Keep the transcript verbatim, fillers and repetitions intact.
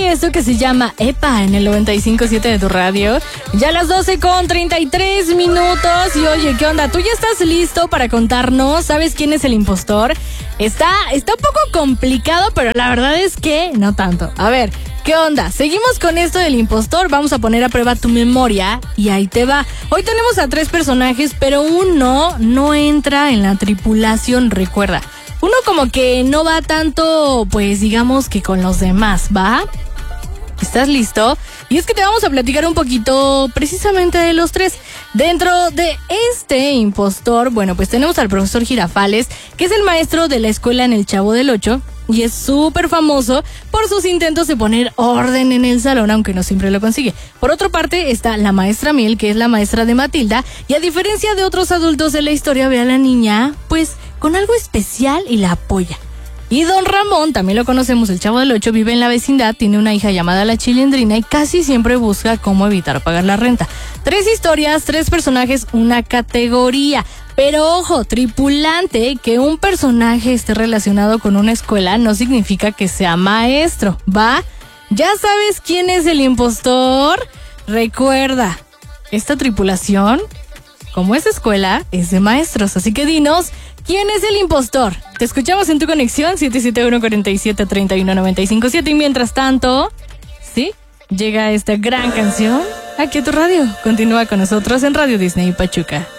esto que se llama Epa en el noventa y cinco punto siete de tu radio. Ya a las doce con treinta y tres minutos. Y oye, ¿qué onda? ¿Tú ya estás listo para contarnos? ¿Sabes quién es el impostor? Está, está un poco complicado, pero la verdad es que no tanto. A ver, ¿qué onda? Seguimos con esto del impostor. Vamos a poner a prueba tu memoria y ahí te va. Hoy tenemos a tres personajes, pero uno no entra en la tripulación, recuerda. Uno como que no va tanto, pues digamos que con los demás, ¿va? ¿Estás listo? Y es que te vamos a platicar un poquito precisamente de los tres. Dentro de este impostor, bueno, pues tenemos al profesor Girafales, que es el maestro de la escuela en El Chavo del Ocho, y es súper famoso por sus intentos de poner orden en el salón, aunque no siempre lo consigue. Por otra parte está la maestra Miel, que es la maestra de Matilda, y a diferencia de otros adultos de la historia, ve a la niña, pues, con algo especial y la apoya. Y don Ramón, también lo conocemos, el Chavo del Ocho, vive en la vecindad, tiene una hija llamada la Chilindrina y casi siempre busca cómo evitar pagar la renta. Tres historias, tres personajes, una categoría. Pero ojo, tripulante, que un personaje esté relacionado con una escuela no significa que sea maestro, ¿va? ¿Ya sabes quién es el impostor? Recuerda, esta tripulación, como es escuela, es de maestros, así que dinos, ¿quién es el impostor? Te escuchamos en tu conexión siete siete uno, cuatro siete, tres uno nueve cinco siete y mientras tanto, ¿sí? Llega esta gran canción aquí a tu radio. Continúa con nosotros en Radio Disney Pachuca.